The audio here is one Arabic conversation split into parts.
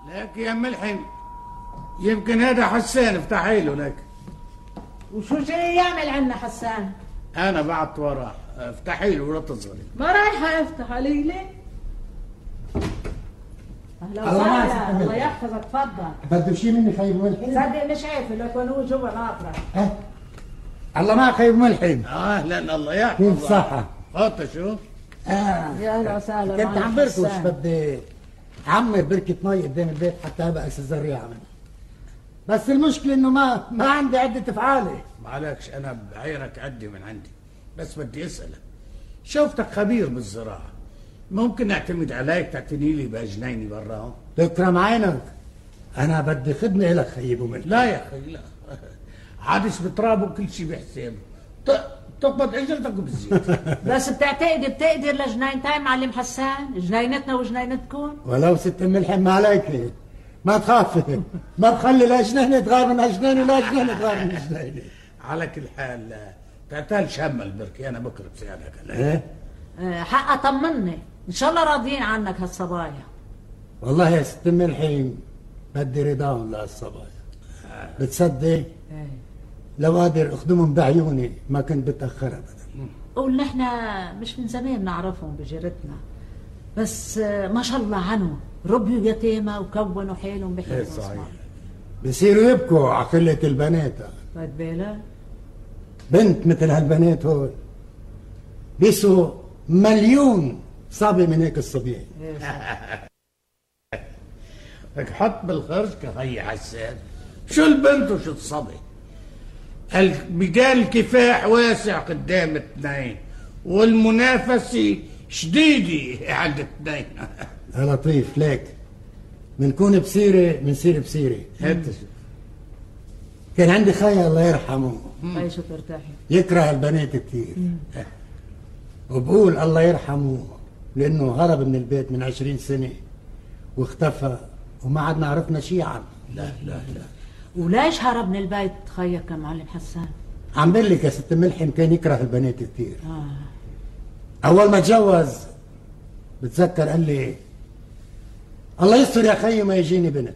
لك يا ام الحين يمكن هذا حسان افتحي له لك. وشو جاي يعمل عنا حسان؟ انا بعت وراه، افتحي له ولا تصغري. ما رايحه افتح علي ليه؟ اهلا وسهلا، الله يحفظك، تفضل. بده شيء مني خيب ملحم؟ صدق مش عارفه لكن هو جوا ناطره. الله ما خيب ملحم. اهلا الله يحفظك. كيف صحة؟ خاطر شو؟ يا اهلا وسهلا. كنت عم بركش بدي عمر بركة مي قدام البيت حتى ابقى الزريعة منها. بس المشكلة انه ما عندي عدة افعالي. معلكش انا بعيرك عدي من عندي، بس بدي اسألك، شوفتك خبير بالزراعة، ممكن اعتمد عليك تعتني لي بجنيني براهم؟ تكرم عينك، انا بدي خدمة لك خيب ملحم. لا يا اخي لا، عادش بتراب وكل شيء بحسابه، تقبض اجرتك بالزيت. بس بتقدر لجنينتين معلم حسان، جنينتنا وجنينتكم. ولو ست ملحم ما عليك، ما تخافي، ما بخلي لا جنينة تغير من جنينة ولا جنينة تغير من جنينة. على كل حال تعتالش هم البركي، انا بكره بساعدك. ايه؟ حق طمني، ان شاء الله راضيين عنك هالصبايا. والله يا ست ملحم بدي رضاهم لهالصبايا. بتصدق؟ لو قادر اخدمهم بعيوني ما كنت بتاخر ابدا. قول نحن مش من زمان نعرفهم بجيرتنا، بس ما شاء الله عنهم ربيوا يتامى وكونوا حالهم بحيث صحيح. بصيروا يبكوا على قلة البنات. خد بالك؟ بنت مثل هالبنات هول بيسوا مليون صبي من هيك الصبيان. لك حط بالخرج كخي حسان، شو البنت وشو الصبي؟ مجال الكفاح واسع قدام الاثنين، والمنافسة شديدة عند الاثنين. يا لطيف ليك منكون بسيرة منصير بسيرة. كان عندي خي الله يرحمه، خي شو ترتاحي، يكره البنات كثير، وبقول الله يرحمه لأنه هرب من البيت من 20 سنة واختفى وما عدنا عرفنا شيء عنه. لا لا لا. وليش هرب من البيت خيك يا معلم حسان؟ عم بقول لك يا ست ملحم كان يكره البنات كثير. أول ما تجوز بتذكر قال لي الله يستر يا خي ما يجيني بنت.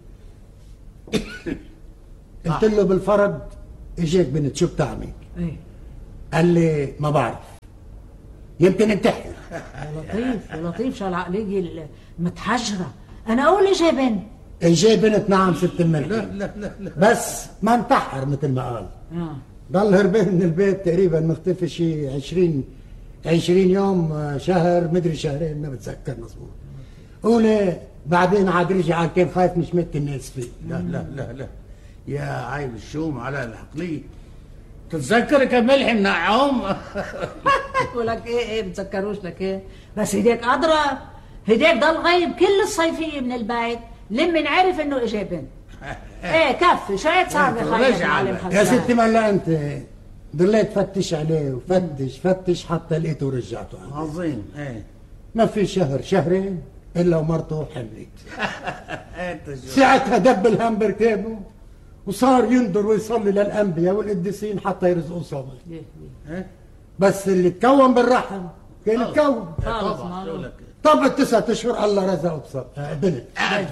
قلت له بالفرض اجيك بنت شو بتعمل؟ قال لي ما بعرف يمكن انتحر. يا لطيف شو العقلية المتحجرة. انا اقول اجي بنت. اجي بنت نعم ست الملك. لا لا لا لا. بس ما انتحر مثل ما قال. ضل هربان من البيت تقريبا مختفي شي 20 يوم، شهر مدري شهرين ما بتذكر مظبوط. قولي بعدين عاد رجع كان خايف مش مت الناس فيه. لا لا لا لا يا عيب الشوم على العقلية. تتذكرك يا ملحم نعوم. ولك ايه بتذكروش لك ايه، بس هديك ادرى، هديك ضل غايب كل الصيفية من البيت لمن عرف انه اجى بنت. ايه كفي شوية صار بخير معلم حسان. يا ستي ما انت ضليت فتش عليه وفتش حتى لقيته ورجعته. عظيم. ايه ما في شهر شهرين الا ومرته حملت. ساعتها دب الهم بركابه وصار ينظر ويصلي للانبياء والقديسين حتى يرزقوا صبي. بس اللي تكون بالرحم كان تكون. طبعا 9 اشهر الله رزقه بصبي بنت.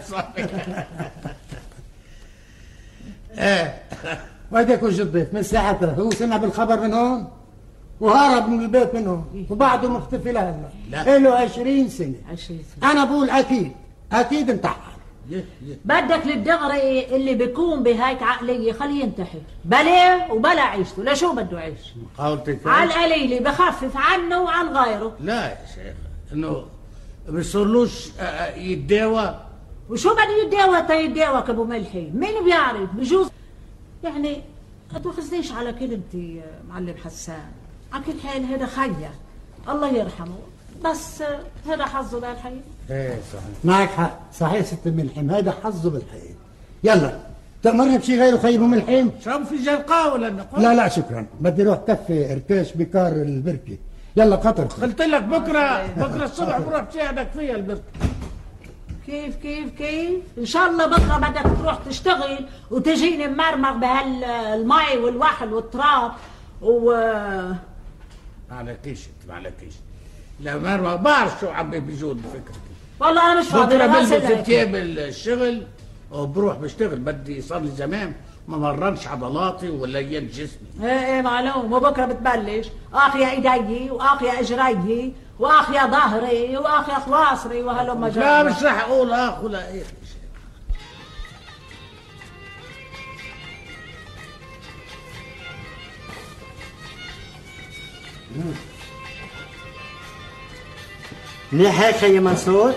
وهداك وجه الضيف من ساعتها هو سمع بالخبر من هون وهرب من البيت من هون وبعده مختفي لهلا له 20 سنة. أنا بقول أكيد انتحر. بدك للدغري اللي بيكون بهيك عقلية خليه ينتحر بلا وبلا عيشته، لشو بده يعيش؟ على القليلة بخفف عنه وعن غيره. لا يا شيخ انه بيصيرلوش يتداوى. وشو بده يتداوى تيتداوى ابو ملحي؟ مين بيعرف؟ بجوز يعني ما تاخذنيش على كلمتي معلم حسان، على كل حال هذا خيا الله يرحمه، بس هذا حظه بالحياة. ايه صحيح معك حق، صحيح ست ملحم هذا حظه بالحياة. يلا تأمرني بشي غيره خي ابو ملحم؟ شرب فنجان قهوة ولا لا شكرا، بدي اروح كفي ارتاش بكار البركة. يلا قطر. قلت لك بكره الصبح بروح تساعدك فيها البركة. كيف ان شاء الله بكره بدك تروح تشتغل وتجيني ممرمغ بهالمي والوحل والتراب معلكيش لا مرمغ بعرف شو عم بيجود بفكرتي. والله انا مش فاضي بكره لا بلبس أسألك. ثياب الشغل وبروح بشتغل. بدي صار لي زمان ما مرنش عضلاتي ولا ايام جسمي. ايه معلوم، وبكره بتبلش اخيا ايدي واخيا اجري واخيا ظهري واخيا خلاصري وهلم لا جرى. مش راح اقول اخ ولا ايه. منيح هيك خي منصور؟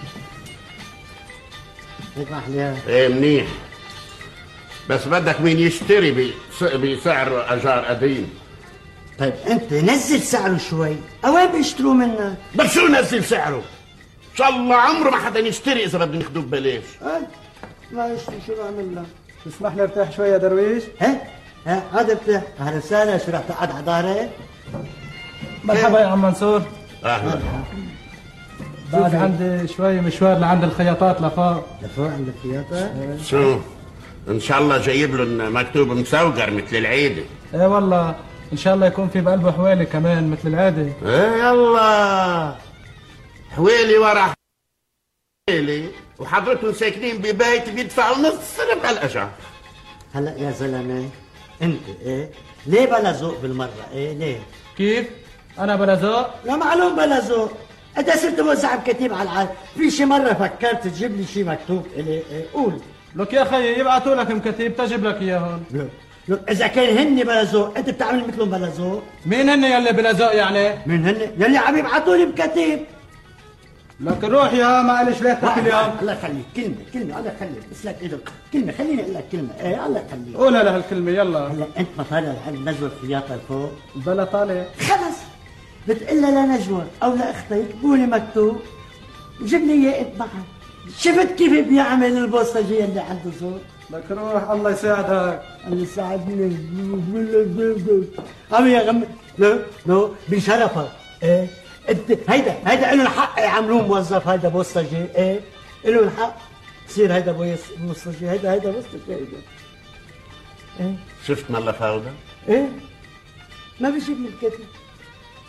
هيك محليها. ايه منيح، بس بدك مين يشتري بسعر اجار قديم. طيب انت نزل سعره شوي، اوين بيشتروا منك؟ بس شو نزل سعره؟ ان شاء الله عمره ما حدا يشتري اذا بدهم ياخذوه ببلاش. ما يشتري شو بعمل لك؟ تسمح لي ارتاح شوي يا درويش؟ ها هذا بتاع اهلا وسهلا، شو رح تقعد على ظهرك؟ مرحبا يا عم منصور. اهلا. بعد عندي شوي مشوار لعند الخياطات لفوق. لفوق عند الخياطة؟ شو؟ ان شاء الله جايب لهم مكتوب مسوقر مثل العيده. ايه والله ان شاء الله يكون في بقلبه حوالي كمان مثل العاده. ايه يلا حوالي ورا حوالي، وحضرتهم ساكنين ببيت بيدفعوا نص ربع الاجار. هلا يا زلمه انت ايه؟ ليه بلا ذوق بالمره؟ ايه ليه؟ كيف؟ انا بلا ذوق؟ لا معلوم بلا ذوق، انت صرت موزع بكتيب على العالم، في شي مره فكرت تجيب لي شي مكتوب الي؟ إيه؟ قول. لك يا خيي يبعثوا لك مكاتيب تجيب لك اياه هون. لك اذا كان هن بلا ذوق انت بتعمل مثلهم بلا ذوق؟ مين هن يلي بلا ذوق يعني؟ مين هن؟ يلي عم يبعثوا لي مكاتيب. لك روح يا ما قالش ليه تحكي اليوم. الله يخليك، كلمه الله يخليك، بس لك ايدك كلمه، خليني اقول لك كلمه. ايه الله يخليك. قولها لهالكلمه يلا. هلا انت ما طالع لعند نجوى الخياطه لفوق؟ بلا طالع. خلص بتقول لها لنجوى او لاختك يكتبوا لي مكتوب وجيب لي اياه انت معك. شفت كيف بيعمل البوسطجي اللي عنده ذوق؟ لك روح الله يساعدك. الله يساعدني. عم يا غم. لا بشرفك. ايه انت هيدا له الحق يعملوه موظف، هيدا بوسطجي. ايه له الحق يصير هيدا بوسطجي، هيدا بوسطجي هيدا. ايه شفت ملا فوضى؟ ايه ما بيجيب لي الكتب.